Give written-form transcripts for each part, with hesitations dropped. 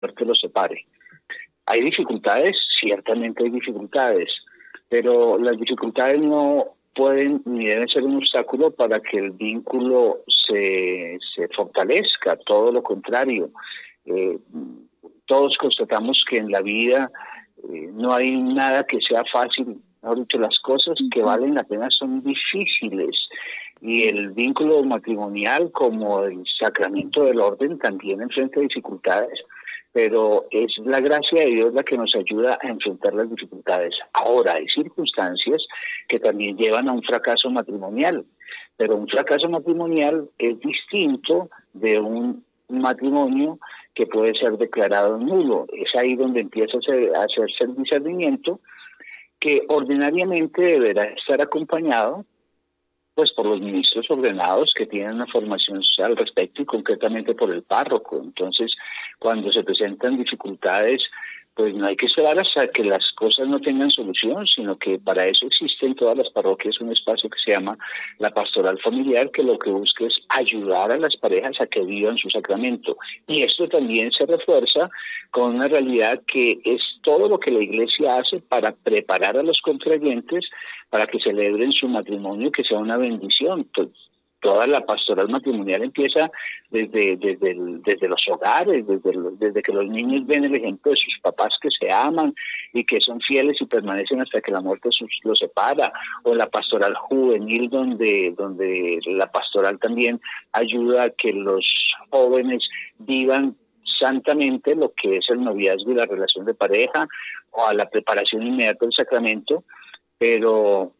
muerte los separe. ¿Hay dificultades? Ciertamente hay dificultades, pero las dificultades no pueden ni deben ser un obstáculo para que el vínculo se fortalezca, todo lo contrario. Eh, Todos constatamos que en la vida no hay nada que sea fácil. Mejor dicho, las cosas que valen la pena son difíciles. Y el vínculo matrimonial, como el sacramento del orden, también enfrenta dificultades, pero es la gracia de Dios la que nos ayuda a enfrentar las dificultades. Ahora, hay circunstancias que también llevan a un fracaso matrimonial, pero un fracaso matrimonial es distinto de un matrimonio que puede ser declarado nulo. Es ahí donde empieza a hacerse el discernimiento, que ordinariamente deberá estar acompañado pues por los ministros ordenados que tienen una formación al respecto y concretamente por el párroco. Entonces, cuando se presentan dificultades, pues no hay que esperar hasta que las cosas no tengan solución, sino que para eso existe en todas las parroquias un espacio que se llama la pastoral familiar, que lo que busca es ayudar a las parejas a que vivan su sacramento. Y esto también se refuerza con una realidad que es todo lo que la Iglesia hace para preparar a los contrayentes para que celebren su matrimonio, que sea una bendición. Toda la pastoral matrimonial empieza desde los hogares, desde que los niños ven el ejemplo de sus papás que se aman y que son fieles y permanecen hasta que la muerte los separa, o la pastoral juvenil donde la pastoral también ayuda a que los jóvenes vivan santamente lo que es el noviazgo y la relación de pareja, o a la preparación inmediata del sacramento, pero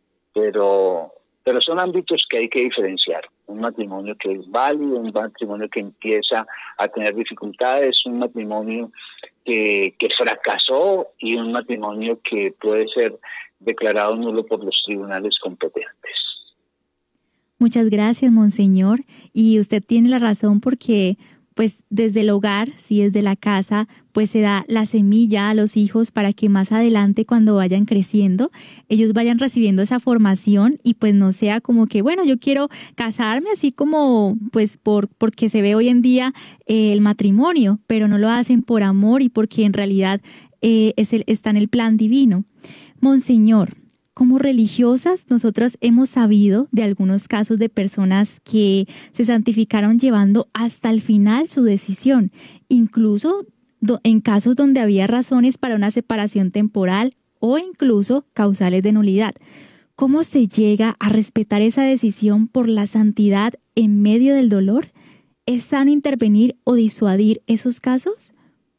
son ámbitos que hay que diferenciar. Un matrimonio que es válido, un matrimonio que empieza a tener dificultades, un matrimonio que fracasó y un matrimonio que puede ser declarado nulo por los tribunales competentes. Muchas gracias, Monseñor. Y usted tiene la razón porque pues desde el hogar, sí, desde la casa, pues se da la semilla a los hijos para que más adelante cuando vayan creciendo, ellos vayan recibiendo esa formación y pues no sea como que, bueno, yo quiero casarme así como pues porque se ve hoy en día el matrimonio, pero no lo hacen por amor y porque en realidad está en el plan divino. Monseñor, como religiosas, nosotros hemos sabido de algunos casos de personas que se santificaron llevando hasta el final su decisión, incluso en casos donde había razones para una separación temporal o incluso causales de nulidad. ¿Cómo se llega a respetar esa decisión por la santidad en medio del dolor? ¿Es sano intervenir o disuadir esos casos?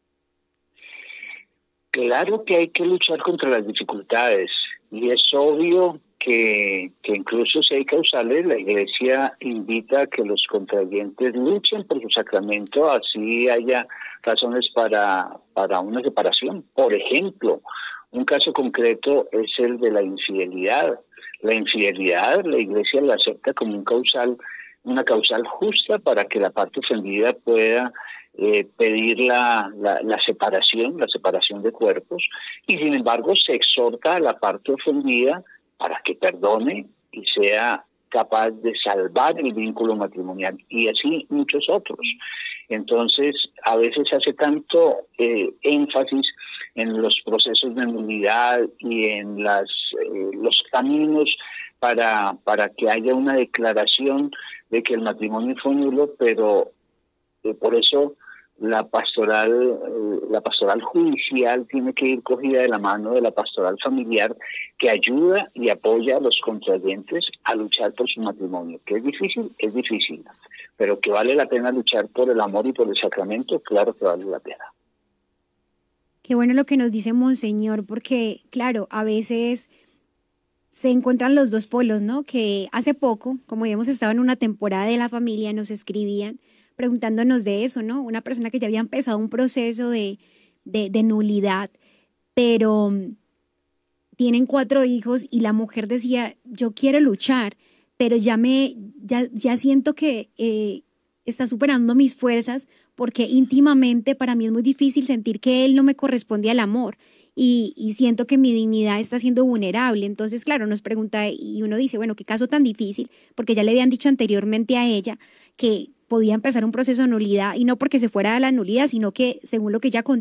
Claro que hay que luchar contra las dificultades. Y es obvio que incluso si hay causales, la Iglesia invita a que los contrayentes luchen por su sacramento, así haya razones para una separación. Por ejemplo, un caso concreto es el de la infidelidad. La infidelidad, la Iglesia la acepta como una causal justa para que la parte ofendida pueda pedir la separación de cuerpos, y sin embargo se exhorta a la parte ofendida para que perdone y sea capaz de salvar el vínculo matrimonial, y así muchos otros. Entonces, a veces se hace tanto énfasis en los procesos de nulidad y en los caminos para que haya una declaración de que el matrimonio fue nulo, pero por eso la pastoral judicial tiene que ir cogida de la mano de la pastoral familiar, que ayuda y apoya a los contrayentes a luchar por su matrimonio. ¿Que es difícil, pero que vale la pena luchar por el amor y por el sacramento, claro que vale la pena. Qué bueno lo que nos dice Monseñor, porque claro, a veces se encuentran los dos polos, ¿no? Que hace poco, como hemos estado en una temporada de la familia, nos escribían preguntándonos de eso, ¿no? Una persona que ya había empezado un proceso de nulidad, pero tienen 4 hijos y la mujer decía, yo quiero luchar, pero ya siento que está superando mis fuerzas, porque íntimamente para mí es muy difícil sentir que él no me corresponde al amor. Y siento que mi dignidad está siendo vulnerable. Entonces, claro, nos pregunta y uno dice, bueno, qué caso tan difícil, porque ya le habían dicho anteriormente a ella que podía empezar un proceso de nulidad, y no porque se fuera a la nulidad, sino que según lo que ella